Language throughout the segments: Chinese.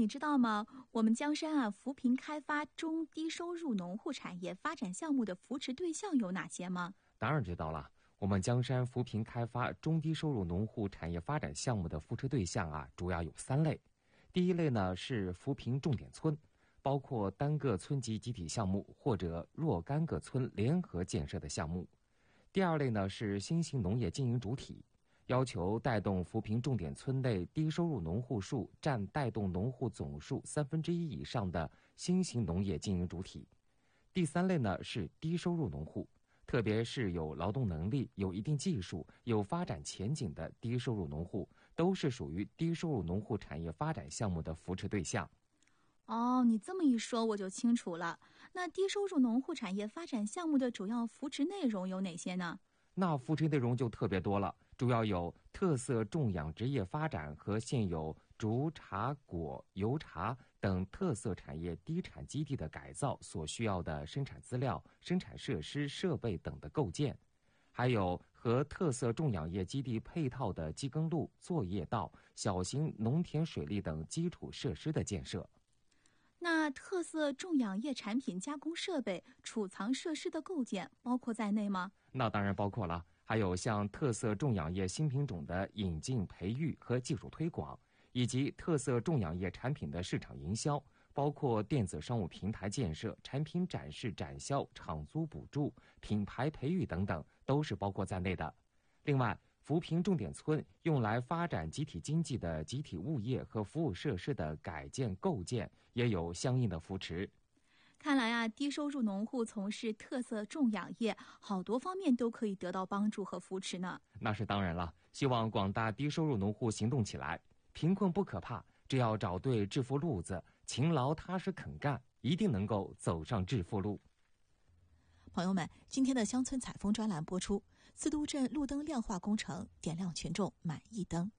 你知道吗？我们江山扶贫开发中低收入农户产业发展项目的扶持对象有哪些吗？ 当然知道了。我们江山扶贫开发中低收入农户产业发展项目的扶持对象主要有3类。第一类呢是扶贫重点村，包括单个村级集体项目或者若干个村联合建设的项目。第二类呢是新型农业经营主体，要求带动扶贫重点村内低收入农户数占带动农户总数1/3以上的新型农业经营主体。第3类呢是低收入农户，特别是有劳动能力、有一定技术、有发展前景的低收入农户，都是属于低收入农户产业发展项目的扶持对象。 哦，你这么一说我就清楚了。那低收入农户产业发展项目的主要扶持内容有哪些呢？ 那扶持内容就特别多了，主要有特色种养殖业发展和现有竹、茶、果、油茶等特色产业低产基地的改造所需要的生产资料、生产设施、设备等的构建，还有和特色种养业基地配套的机耕路、作业道、小型农田水利等基础设施的建设。 那特色种养业产品加工设备、储藏设施的构建包括在内吗？ 那当然包括了，还有像特色种养业新品种的引进、培育和技术推广，以及特色种养业产品的市场营销，包括电子商务平台建设、产品展示展销、场租补助、品牌培育等等，都是包括在内的。另外，扶贫重点村用来发展集体经济的集体物业和服务设施的改建构建也有相应的扶持。 看来低收入农户从事特色种养业，好多方面都可以得到帮助和扶持呢。 那是当然了，希望广大低收入农户行动起来，贫困不可怕，只要找对致富路子，勤劳踏实肯干，一定能够走上致富路。 朋友们，今天的乡村采风专栏播出，司都镇路灯亮化工程点亮群众满意灯。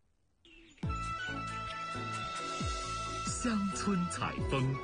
乡村采风。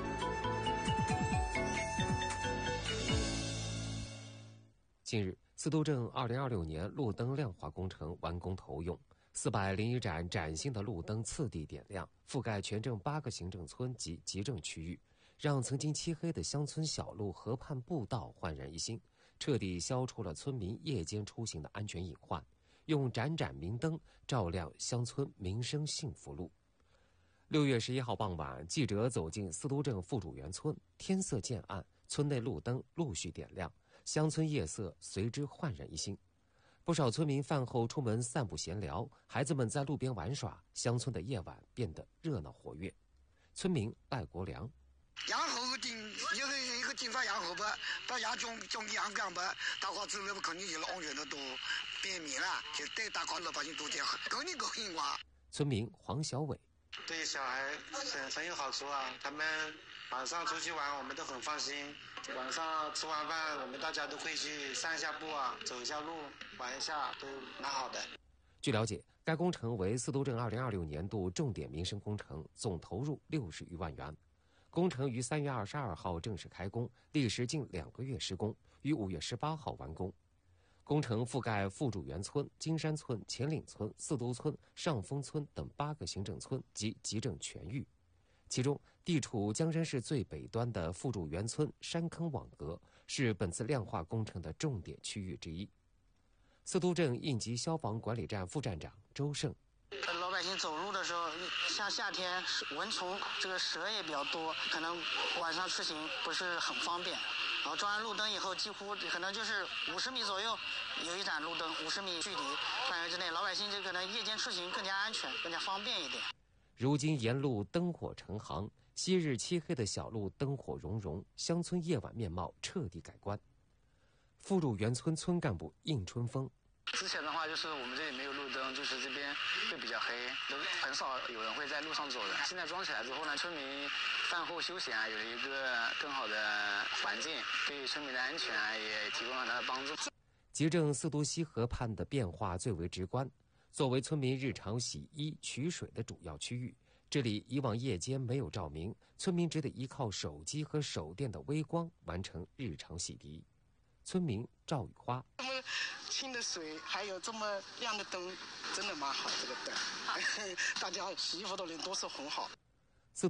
近日，司都镇2026年路灯亮化工程完工投用，401盏崭新的路灯次第点亮，覆盖全镇8个行政村及集镇区域，让曾经漆黑的乡村小路、河畔步道焕然一新，彻底消除了村民夜间出行的安全隐患，用盏盏明灯照亮乡村民生幸福路。6月11号傍晚，记者走进司都镇副主园村，天色渐暗，村内路灯陆续点亮，乡村夜色随之焕然一新。不少村民饭后出门散步闲聊，孩子们在路边玩耍，乡村的夜晚变得热闹活跃。村民赖国良： 养好定一个地方养好吧，到养种养干吧，大家走了肯定就是安全的多，便民了，就对大家老百姓都这样，高兴哇。 村民黄小伟： 对小孩很有好处啊，他们晚上出去玩我们都很放心，晚上吃完饭我们大家都会去散一下步啊，走一下路，玩一下，都蛮好的。 据了解，该工程为司都镇2026年度重点民生工程，总投入60余万元。工程于3月22号正式开工，历时近2个月施工，于5月18号完工。工程覆盖副主园村、金山村、前岭村、四都村、上峰村等8个行政村及集镇全域。其中，地处江山市最北端的副主园村山坑网格是本次亮化工程的重点区域之一。司都镇应急消防管理站副站长周胜： 老百姓走路的时候，像夏天蚊虫这个蛇也比较多，可能晚上出行不是很方便。然后装完路灯以后，几乎可能就是50米左右有一盏路灯，50米距离范围之内，老百姓就可能夜间出行更加安全、更加方便一点。 如今沿路灯火成行，昔日漆黑的小路灯火融融，乡村夜晚面貌彻底改观。副主园村村干部应春风： 之前的话就是我们这里没有路灯，就是这边会比较黑，都很少有人会在路上走的。现在装起来之后呢，村民饭后休闲有了一个更好的环境，对村民的安全也提供了它的帮助。 集镇四都西河畔的变化最为直观，作为村民日常洗衣取水的主要区域，这里以往夜间没有照明，村民只得依靠手机和手电的微光完成日常洗涤。村民赵雨花： 这么清的水，还有这么亮的灯，真的蛮好。这个灯，大家洗衣服的人都是很好。